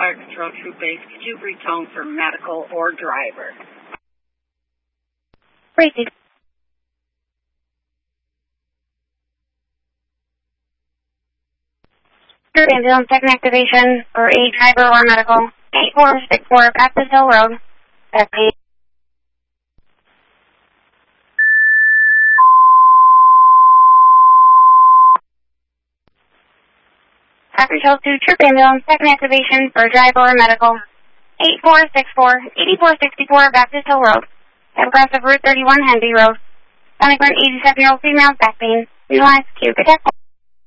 Fire Control Troop Base. Could you retone for medical or driver? Received. Troop ambulance second activation for a driver or medical. 8464 Baptist Hill Road. Backpage. Baptist Hill 2 Troop ambulance second activation for driver or medical. 8464 Baptist Hill Road. Across of Route 31 Henby Road. Sounding for an 87-year-old female, back pain. Realize Q. Protect.